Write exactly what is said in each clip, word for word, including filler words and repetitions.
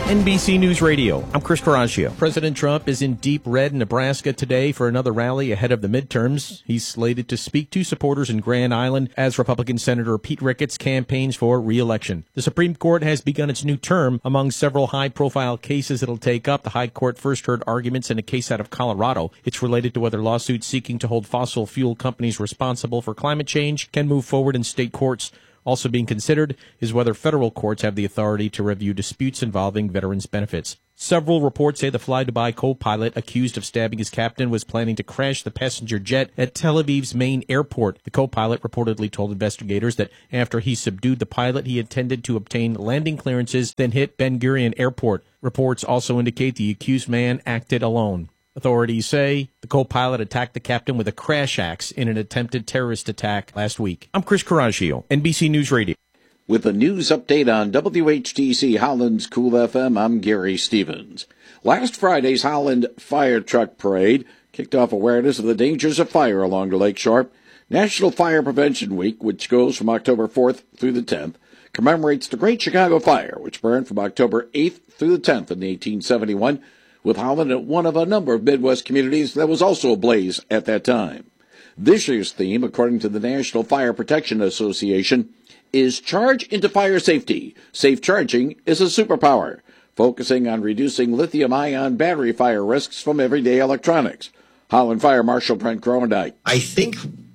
N B C News Radio, I'm Chris Coraggio. President Trump is in deep red in Nebraska today for another rally ahead of the midterms. He's slated to speak to supporters in Grand Island as Republican Senator Pete Ricketts campaigns for re-election. The Supreme Court has begun its new term. Among several high-profile cases it'll take up, the High Court first heard arguments in a case out of Colorado. It's related to whether lawsuits seeking to hold fossil fuel companies responsible for climate change can move forward in state courts. Also being considered is whether federal courts have the authority to review disputes involving veterans' benefits. Several reports say the Fly Dubai co-pilot accused of stabbing his captain was planning to crash the passenger jet at Tel Aviv's main airport. The co-pilot reportedly told investigators that after he subdued the pilot, he intended to obtain landing clearances, then hit Ben Gurion Airport. Reports also indicate the accused man acted alone. Authorities say the co-pilot attacked the captain with a crash axe in an attempted terrorist attack last week. I'm Chris Coraggio, N B C News Radio. With a news update on W H T C Holland's Cool F M, I'm Gary Stevens. Last Friday's Holland Fire Truck Parade kicked off awareness of the dangers of fire along the lakeshore. National Fire Prevention Week, which goes from October fourth through the tenth, commemorates the Great Chicago Fire, which burned from October eighth through the tenth in eighteen seventy-one, with Holland at one of a number of Midwest communities that was also ablaze at that time. This year's theme, according to the National Fire Protection Association, is Charge into Fire Safety. Safe charging is a superpower, focusing on reducing lithium-ion battery fire risks from everyday electronics. Holland Fire Marshal Brent Groenendijk. I think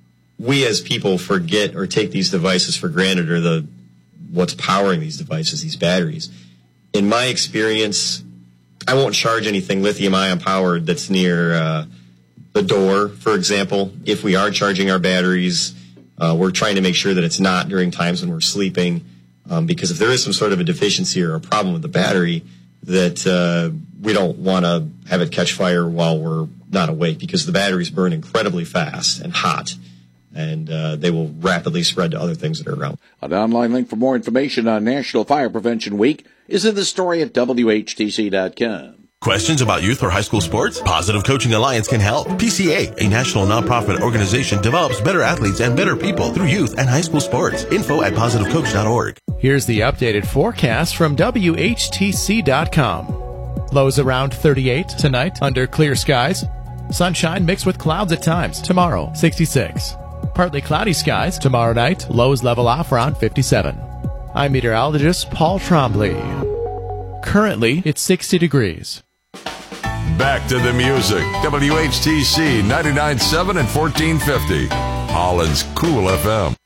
we as people forget or take these devices for granted, or the what's powering these devices, these batteries. In my experience, I won't charge anything lithium-ion powered that's near uh, the door, for example. If we are charging our batteries, uh, we're trying to make sure that it's not during times when we're sleeping, um, because if there is some sort of a deficiency or a problem with the battery, that uh, we don't want to have it catch fire while we're not awake, because the batteries burn incredibly fast and hot, and uh, they will rapidly spread to other things that are around. An online link for more information on National Fire Prevention Week is in the story at W H T C dot com. Questions about youth or high school sports? Positive Coaching Alliance can help. P C A, a national nonprofit organization, develops better athletes and better people through youth and high school sports. Info at positive coach dot org. Here's the updated forecast from W H T C dot com. Lows around thirty-eight tonight under clear skies. Sunshine mixed with clouds at times. Tomorrow, sixty-six. Partly cloudy skies. Tomorrow night, lows level off around fifty-seven. I'm meteorologist Paul Trombley. Currently, it's sixty degrees. Back to the music. W H T C ninety-nine point seven and fourteen fifty. Holland's Cool F M.